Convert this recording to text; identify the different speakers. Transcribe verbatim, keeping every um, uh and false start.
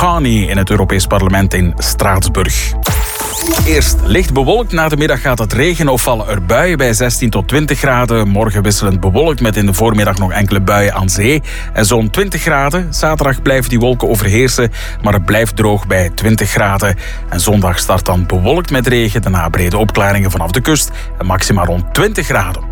Speaker 1: Carney in het Europees Parlement in Straatsburg. Eerst licht bewolkt, na de middag gaat het regenen of vallen er buien bij zestien tot twintig graden. Morgen wisselend bewolkt met in de voormiddag nog enkele buien aan zee. En zo'n twintig graden. Zaterdag blijven die wolken overheersen, maar het blijft droog bij twintig graden. En zondag start dan bewolkt met regen, daarna brede opklaringen vanaf de kust en maximaal rond twintig graden.